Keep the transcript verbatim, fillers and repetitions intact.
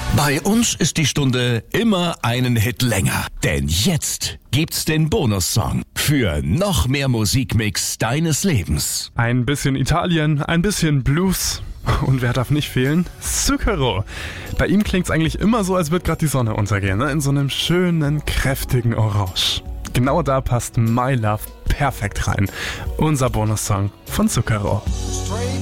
Bei uns ist die Stunde immer einen Hit länger. Denn jetzt gibt's den Bonussong für noch mehr Musikmix deines Lebens. Ein bisschen Italien, ein bisschen Blues. Und wer darf nicht fehlen? Zucchero. Bei ihm klingt's eigentlich immer so, als würde gerade die Sonne untergehen, ne? In so einem schönen, kräftigen Orange. Genau da passt My Love perfekt rein. Unser Bonussong von Zucchero.